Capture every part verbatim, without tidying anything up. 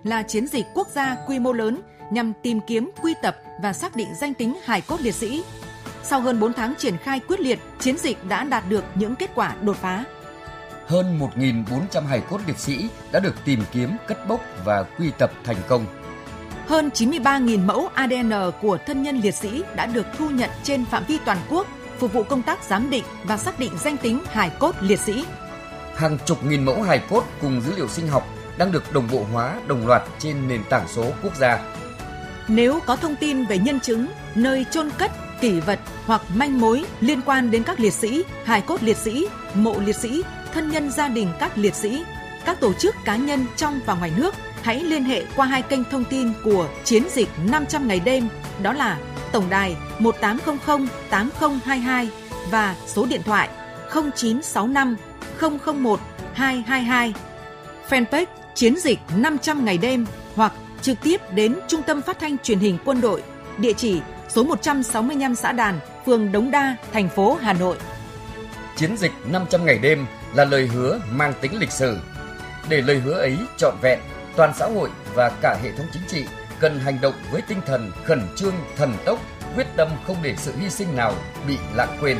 là chiến dịch quốc gia quy mô lớn nhằm tìm kiếm, quy tập và xác định danh tính hài cốt liệt sĩ. Sau hơn bốn tháng triển khai quyết liệt, chiến dịch đã đạt được những kết quả đột phá. Hơn một nghìn bốn trăm hài cốt liệt sĩ đã được tìm kiếm, cất bốc và quy tập thành công. Hơn chín mươi ba nghìn mẫu a đê en của thân nhân liệt sĩ đã được thu nhận trên phạm vi toàn quốc, phục vụ công tác giám định và xác định danh tính hài cốt liệt sĩ. Hàng chục nghìn mẫu hài cốt cùng dữ liệu sinh học đang được đồng bộ hóa đồng loạt trên nền tảng số quốc gia. Nếu có thông tin về nhân chứng, nơi chôn cất, kỷ vật hoặc manh mối liên quan đến các liệt sĩ, hài cốt liệt sĩ, mộ liệt sĩ, thân nhân gia đình các liệt sĩ, các tổ chức cá nhân trong và ngoài nước, hãy liên hệ qua hai kênh thông tin của chiến dịch năm trăm ngày đêm, đó là tổng đài một tám không không tám không hai hai và số điện thoại không chín sáu năm không không một hai hai hai, fanpage chiến dịch năm trăm ngày đêm hoặc trực tiếp đến Trung tâm Phát thanh Truyền hình Quân đội, địa chỉ số một trăm sáu mươi lăm Xã Đàn, phường Đống Đa, thành phố Hà Nội. Chiến dịch năm trăm ngày đêm là lời hứa mang tính lịch sử. Để lời hứa ấy trọn vẹn, toàn xã hội và cả hệ thống chính trị cần hành động với tinh thần khẩn trương, thần tốc, quyết tâm không để sự hy sinh nào bị lãng quên.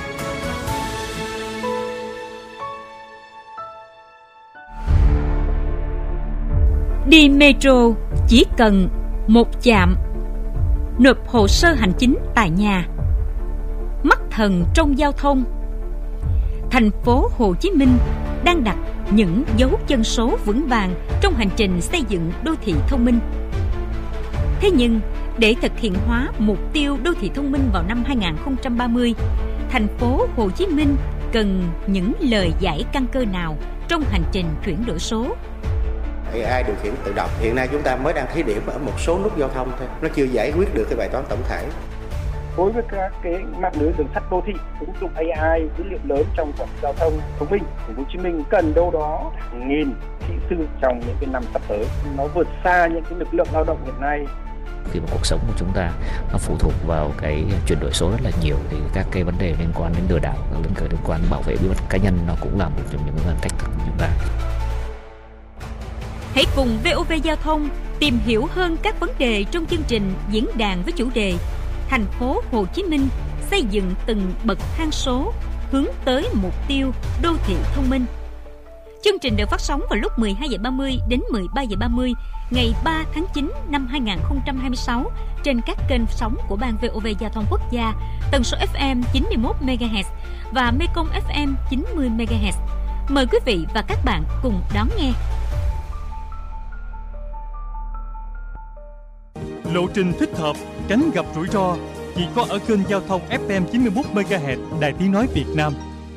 Đi metro chỉ cần một chạm. Nộp hồ sơ hành chính tại nhà. Mắt thần trong giao thông. Thành phố Hồ Chí Minh đang đặt những dấu chân số vững vàng trong hành trình xây dựng đô thị thông minh. Thế nhưng, để thực hiện hóa mục tiêu đô thị thông minh vào năm hai không ba mươi, thành phố Hồ Chí Minh cần những lời giải căn cơ nào trong hành trình chuyển đổi số? a i điều khiển tự động hiện nay chúng ta mới đang thí điểm ở một số nút giao thông thôi, nó chưa giải quyết được cái bài toán tổng thể. Đối với các cái mạng lưới đường sắt đô thị, ứng dụng a i dữ liệu lớn trong quản lý giao thông thông minh, thành phố Hồ Chí Minh cần đâu đó hàng nghìn kỹ sư trong những cái năm sắp tới, nó vượt xa những cái lực lượng lao động hiện nay. Khi mà cuộc sống của chúng ta nó phụ thuộc vào cái chuyển đổi số rất là nhiều, thì các cái vấn đề liên quan đến lừa đảo, các liên quan đến bảo vệ bí mật cá nhân nó cũng là một trong những vấn thách thức của chúng ta. Hãy cùng vê o vê Giao thông tìm hiểu hơn các vấn đề trong chương trình diễn đàn với chủ đề Thành phố Hồ Chí Minh xây dựng từng bậc thang số hướng tới mục tiêu đô thị thông minh. Chương trình được phát sóng vào lúc mười hai giờ ba mươi đến mười ba giờ ba mươi ngày ba tháng chín năm hai không hai sáu trên các kênh sóng của Ban vê o vê Giao thông Quốc gia, tần số ép em chín mươi mốt mê ga héc và Mekong ép em chín mươi mê ga héc. Mời quý vị và các bạn cùng đón nghe. Lộ trình thích hợp, tránh gặp rủi ro chỉ có ở kênh giao thông ép em chín mươi mốt mê ga héc Đài Tiếng nói Việt Nam.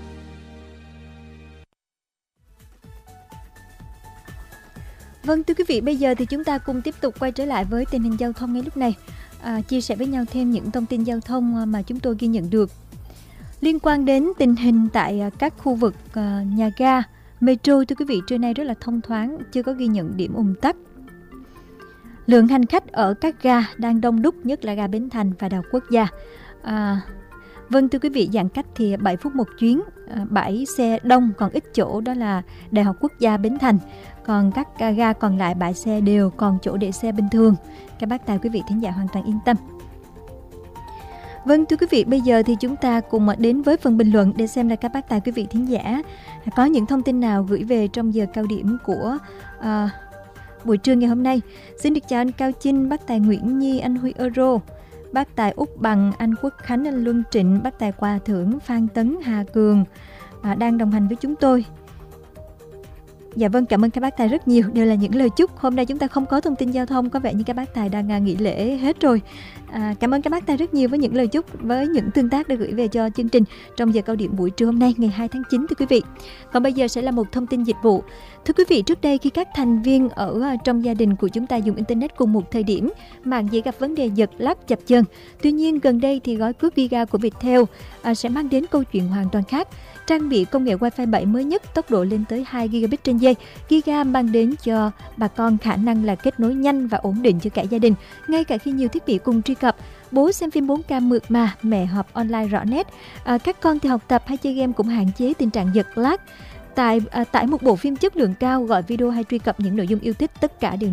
Vâng, thưa quý vị, bây giờ thì chúng ta cùng tiếp tục quay trở lại với tình hình giao thông ngay lúc này, à, chia sẻ với nhau thêm những thông tin giao thông mà chúng tôi ghi nhận được. Liên quan đến tình hình tại các khu vực à, nhà ga, metro, thưa quý vị, trưa nay rất là thông thoáng, chưa có ghi nhận điểm ùn tắc. Lượng hành khách ở các ga đang đông đúc, nhất là ga Bến Thành và Đại học Quốc gia. À, vâng, thưa quý vị, giãn cách thì bảy phút một chuyến, à, bãi xe đông còn ít chỗ, đó là Đại học Quốc gia Bến Thành. Còn các ga còn lại bãi xe đều còn chỗ để xe bình thường. Các bác tài quý vị thính giả hoàn toàn yên tâm. Vâng, thưa quý vị, bây giờ thì chúng ta cùng đến với phần bình luận để xem là các bác tài quý vị thính giả có những thông tin nào gửi về trong giờ cao điểm của à, buổi trưa ngày hôm nay. Xin được chào anh Cao Chinh, bác tài Nguyễn Nhi, anh Huy Euro, bác tài Úc Bằng, anh Quốc Khánh, anh Luân Trịnh, bác tài Quà Thưởng, Phan Tấn, Hà Cường à, đang đồng hành với chúng tôi. Dạ vâng, cảm ơn các bác tài rất nhiều, đều là những lời chúc. Hôm nay chúng ta không có thông tin giao thông, có vẻ như các bác tài đang nghỉ lễ hết rồi. À, cảm ơn các bác tài rất nhiều với những lời chúc, với những tương tác đã gửi về cho chương trình trong giờ cao điểm buổi trưa hôm nay ngày hai tháng chín, thưa quý vị. Còn bây giờ sẽ là một thông tin dịch vụ. Thưa quý vị, trước đây khi các thành viên ở trong gia đình của chúng ta dùng Internet cùng một thời điểm, mạng dễ gặp vấn đề giật lag chập chờn. Tuy nhiên, gần đây thì gói cước Giga của Viettel à, sẽ mang đến câu chuyện hoàn toàn khác. Trang bị công nghệ Wi-Fi bảy mới nhất, tốc độ lên tới hai gi ga bai trên giây. Giga mang đến cho bà con khả năng là kết nối nhanh và ổn định cho cả gia đình, ngay cả khi nhiều thiết bị cùng truy cập. Bố xem phim bốn K mượt mà, mẹ họp online rõ nét. À, các con thì học tập hay chơi game cũng hạn chế tình trạng giật lag. Tại à, tải một bộ phim chất lượng cao, gọi video hay truy cập những nội dung yêu thích, tất cả đều